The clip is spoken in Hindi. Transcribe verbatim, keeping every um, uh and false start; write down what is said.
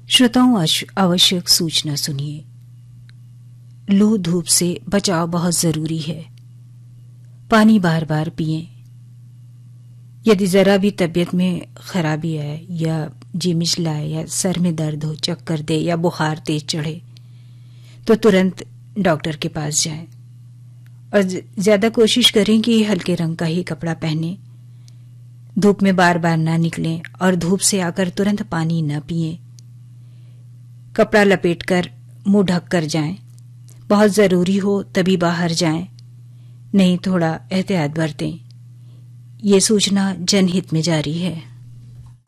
श्रोताओं, आवश्यक सूचना सुनिए। लू धूप से बचाव बहुत जरूरी है। पानी बार बार पिएं। यदि जरा भी तबीयत में खराबी आए या जी मिचलाए या सर में दर्द हो, चक्कर दे या बुखार तेज चढ़े तो तुरंत डॉक्टर के पास जाएं। और ज्यादा कोशिश करें कि हल्के रंग का ही कपड़ा पहने, धूप में बार बार ना निकलें और धूप से आकर तुरंत पानी न पिएं। कपड़ा लपेटकर मुंह ढक कर जाएं। बहुत जरूरी हो तभी बाहर जाएं, नहीं थोड़ा एहतियात बरतें। ये सूचना जनहित में जारी है।